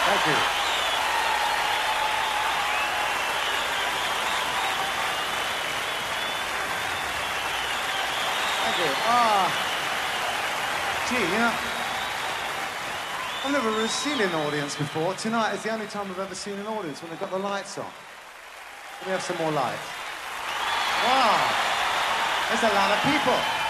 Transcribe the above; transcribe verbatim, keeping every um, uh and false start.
Thank you. Thank you. Ah, gee, you know, I've never really seen an audience before. Tonight is the only time I've ever seen an audience when they've got the lights on. Let me have some more lights. Wow, there's a lot of people.